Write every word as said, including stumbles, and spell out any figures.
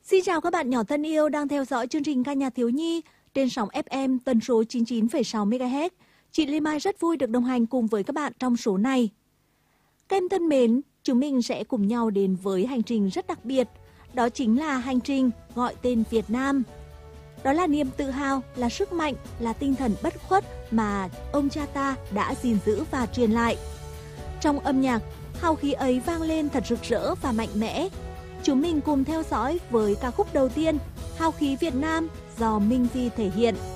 Xin chào các bạn nhỏ thân yêu đang theo dõi chương trình ca nhạc thiếu nhi trên sóng ép em tần số chín mươi chín phẩy sáu mê ga héc. Chị Lê Mai rất vui được đồng hành cùng với các bạn trong số này. Các em thân mến, chúng mình sẽ cùng nhau đến với hành trình rất đặc biệt. Đó chính là hành trình gọi tên Việt Nam. Đó là niềm tự hào, là sức mạnh, là tinh thần bất khuất mà ông cha ta đã gìn giữ và truyền lại. Trong âm nhạc, hào khí ấy vang lên thật rực rỡ và mạnh mẽ. Chúng mình cùng theo dõi với ca khúc đầu tiên, Hào khí Việt Nam do Minh Vi thể hiện.